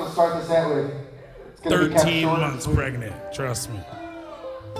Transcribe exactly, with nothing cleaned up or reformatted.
to start the set with. It's gonna be kept thirteen short and months sweet. pregnant. Trust me.